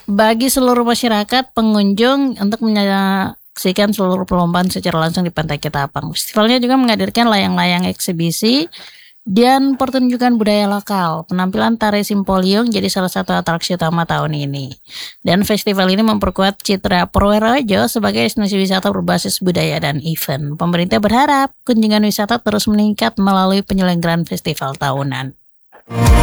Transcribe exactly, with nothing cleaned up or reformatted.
bagi seluruh masyarakat pengunjung untuk menyaksikan seluruh perlombaan secara langsung di Pantai Ketapang. Festivalnya juga menghadirkan layang-layang eksibisi dan pertunjukan budaya lokal. Penampilan tari Simpolyong jadi salah satu atraksi utama tahun ini. Dan festival ini memperkuat citra Purworejo sebagai destinasi wisata berbasis budaya dan event. Pemerintah berharap kunjungan wisata terus meningkat melalui penyelenggaraan festival tahunan.